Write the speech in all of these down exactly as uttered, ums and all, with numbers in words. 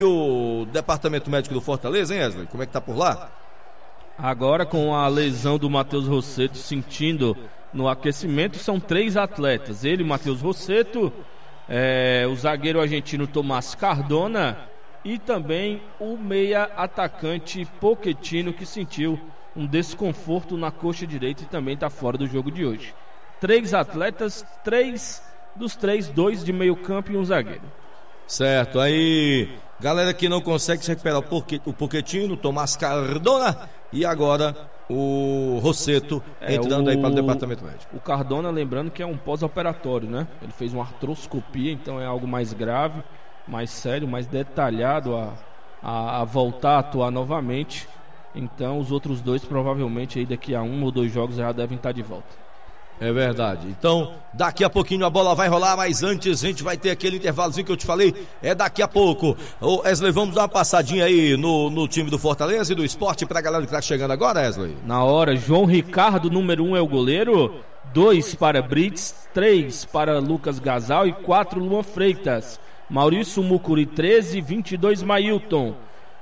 O departamento médico do Fortaleza, hein, Wesley? Como é que tá por lá? Agora, com a lesão do Matheus Rossetto sentindo no aquecimento, são três atletas. Ele, Matheus Rossetto, é, o zagueiro argentino Tomás Cardona e também o meia atacante Pochettino, que sentiu um desconforto na coxa direita e também está fora do jogo de hoje. Três atletas, três dos três, dois de meio campo e um zagueiro. Certo, aí galera que não consegue se recuperar, o Pochettino, Tomás Cardona e agora o Rossetto é, entrando o, aí para o departamento médico. O Cardona, lembrando que é um pós-operatório, né? Ele fez uma artroscopia, então é algo mais grave, mais sério, mais detalhado a, a, a voltar a atuar novamente. Então os outros dois provavelmente aí daqui a um ou dois jogos já devem estar de volta. É verdade. Então, daqui a pouquinho a bola vai rolar, mas antes a gente vai ter aquele intervalozinho que eu te falei, é daqui a pouco. Ô, Wesley, vamos dar uma passadinha aí no, no time do Fortaleza e do Esporte pra galera que tá chegando agora, Wesley? Na hora, João Ricardo, número um é o goleiro, dois para Brits, três para Lucas Gasal e quatro Luan Freitas. Maurício Mucuri, treze, vinte e dois Mailton.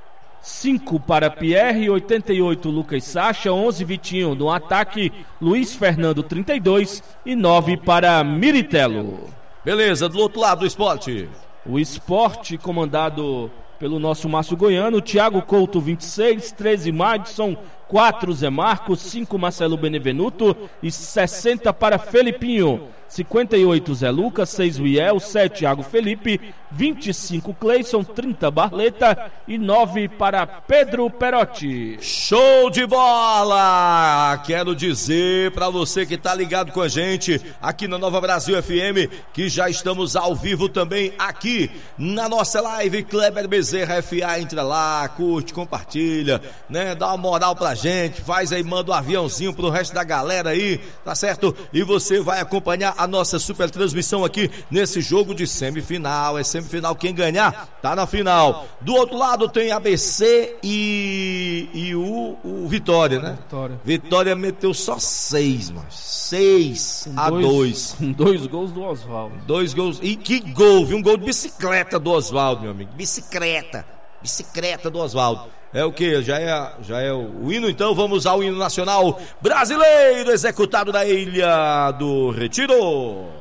cinco para Pierre, oitenta e oito Lucas Sacha, onze Vitinho. No ataque, Luiz Fernando, trinta e dois e nove para Miritello. Beleza, do outro lado do Esporte. O Esporte comandado pelo nosso Márcio Goiano, Thiago Couto, vinte e seis, treze Madison, quatro Zé Marcos, cinco Marcelo Benevenuto e sessenta para Felipinho. cinquenta e oito Zé Lucas, seis Wiel, sete Thiago Felipe, vinte e cinco Cleison, trinta Barleta e nove para Pedro Perotti. Show de bola! Quero dizer para você que tá ligado com a gente aqui na Nova Brasil F M que já estamos ao vivo também aqui na nossa live Kleber Bezerra F A. Entra lá, curte, compartilha, né? Dá uma moral pra gente, faz aí, manda um aviãozinho pro resto da galera aí, tá certo? E você vai acompanhar a nossa super transmissão aqui nesse jogo de semifinal. É semifinal, quem ganhar tá na final. Do outro lado tem A B C e, e o, o Vitória, né? Vitória. Vitória meteu só seis, mas seis a dois. Com dois gols do Oswaldo. Dois gols, e que gol, viu? Um gol de bicicleta do Oswaldo, meu amigo. Bicicleta, bicicleta do Oswaldo. É o que? Já é, já é o, o hino, então vamos ao hino nacional brasileiro executado na Ilha do Retiro.